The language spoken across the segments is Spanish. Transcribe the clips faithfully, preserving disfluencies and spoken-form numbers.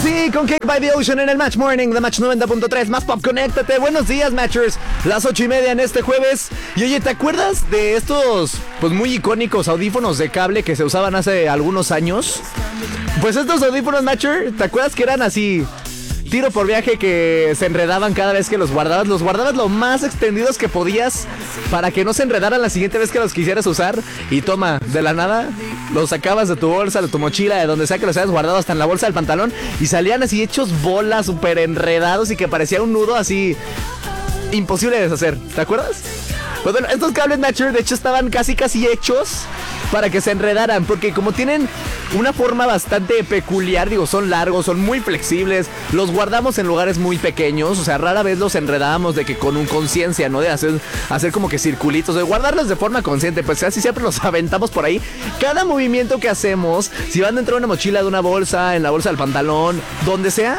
Sí, con Cake by the Ocean en el Match Morning de Match noventa punto tres. Más pop, conéctate. Buenos días, Matchers. Las ocho y media en este jueves. Y oye, ¿te acuerdas de estos, pues muy icónicos audífonos de cable que se usaban hace algunos años? Pues estos audífonos, Matcher, ¿te acuerdas que eran así, tiro por viaje, que se enredaban cada vez que los guardabas? Los guardabas lo más extendidos que podías para que no se enredaran la siguiente vez que los quisieras usar. Y toma, de la nada, los sacabas de tu bolsa, de tu mochila, de donde sea que los hayas guardado, hasta en la bolsa del pantalón, y salían así hechos bolas, súper enredados, y que parecía un nudo así imposible de deshacer. ¿Te acuerdas? Pues bueno, estos cables Matcher de hecho estaban casi casi hechos para que se enredaran, porque como tienen una forma bastante peculiar, digo, son largos, son muy flexibles, los guardamos en lugares muy pequeños, o sea, rara vez los enredábamos de que con un conciencia, ¿no? De hacer, hacer como que circulitos, de guardarlos de forma consciente, pues casi siempre los aventamos por ahí. Cada movimiento que hacemos, si van dentro de una mochila, de una bolsa, en la bolsa del pantalón, donde sea,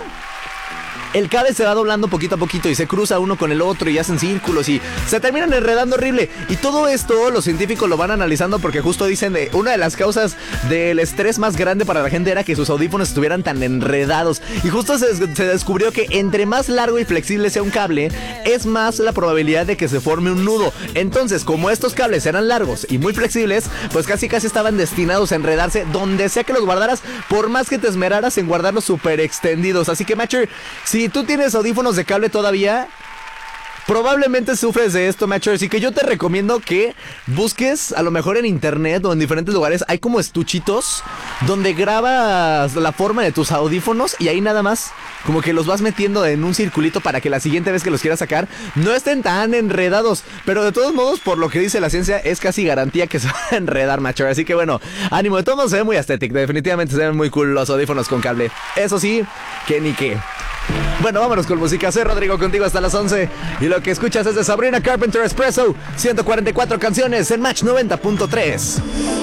el cable se va doblando poquito a poquito y se cruza uno con el otro y hacen círculos y se terminan enredando horrible. Y todo esto los científicos lo van analizando porque justo dicen de una de las causas del estrés más grande para la gente era que sus audífonos estuvieran tan enredados. Y justo se, se descubrió que entre más largo y flexible sea un cable, es más la probabilidad de que se forme un nudo. Entonces, como estos cables eran largos y muy flexibles, pues casi casi estaban destinados a enredarse donde sea que los guardaras, por más que te esmeraras en guardarlos súper extendidos. Así que, Matcher, si Si tú tienes audífonos de cable todavía, probablemente sufres de esto, Matcher. Así que yo te recomiendo que busques, a lo mejor en internet o en diferentes lugares, hay como estuchitos donde grabas la forma de tus audífonos y ahí nada más como que los vas metiendo en un circulito para que la siguiente vez que los quieras sacar no estén tan enredados. Pero de todos modos, por lo que dice la ciencia, es casi garantía que se van a enredar, Matcher. Así que bueno, ánimo. De todos modos se ve muy estético. Definitivamente se ven muy cool los audífonos con cable. Eso sí, que ni qué. Bueno, vámonos con música. Soy Rodrigo, contigo hasta las once. Y lo que escuchas es de Sabrina Carpenter Espresso. ciento cuarenta y cuatro canciones en Match noventa punto tres.